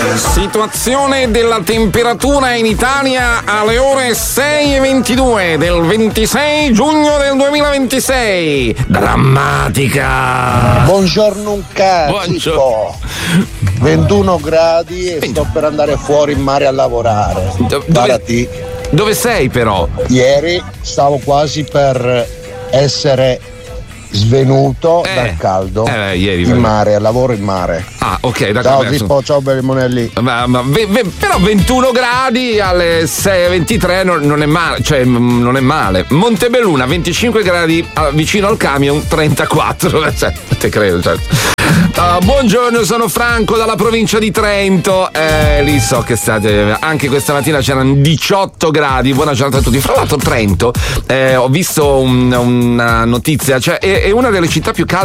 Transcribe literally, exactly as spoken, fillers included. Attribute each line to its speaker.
Speaker 1: Situazione della temperatura in Italia alle ore sei e ventidue del ventisei giugno del duemilaventisei. Drammatica.
Speaker 2: Buongiorno un cazzo. ventuno gradi e sto per andare fuori in mare a lavorare.
Speaker 1: Dove, dove sei però?
Speaker 2: Ieri stavo quasi per essere svenuto
Speaker 1: eh,
Speaker 2: dal caldo
Speaker 1: eh, ieri,
Speaker 2: in mare, al lavoro in mare.
Speaker 1: Ah, ok, d'accordo.
Speaker 2: Ciao Pippo, ciao Belmonelli.
Speaker 1: Ma, ma, ve, ve, però ventuno gradi alle sei e ventitré non, non è male, cioè non è male. Montebelluna venticinque gradi vicino al camion, trentaquattro, cioè, te credo, cioè. Uh, buongiorno, sono Franco dalla provincia di Trento. Eh, lì so che state. Anche questa mattina c'erano diciotto gradi. Buona giornata a tutti. Fra l'altro, Trento, eh, ho visto un, una notizia, cioè è, è una delle città più calde